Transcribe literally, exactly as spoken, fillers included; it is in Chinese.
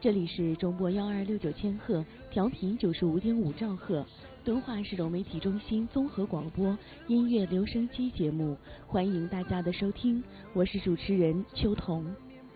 这里是中波幺二六九千赫，调频九十五点五兆赫，敦化市融媒体中心综合广播音乐留声机节目，欢迎大家的收听，我是主持人秋彤。